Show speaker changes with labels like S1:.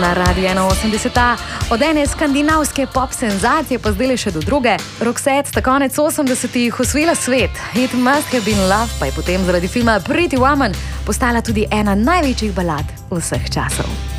S1: na Radio 81. Od ene skandinavske pop senzacije pa zdaj še do druge. Roxette sta konec 80-ih osvojila svet. It Must Have Been Love pa je potem zaradi filma Pretty Woman postala tudi ena največjih balad vseh časov.